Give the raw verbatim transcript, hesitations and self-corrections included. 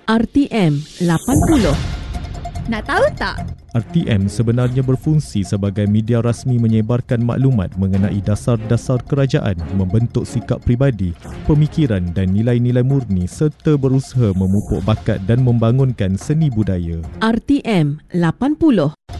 R T M lapan puluh. Nak tahu tak? R T M sebenarnya berfungsi sebagai media rasmi menyebarkan maklumat mengenai dasar-dasar kerajaan, membentuk sikap peribadi, pemikiran dan nilai-nilai murni serta berusaha memupuk bakat dan membangunkan seni budaya. R T M lapan puluh.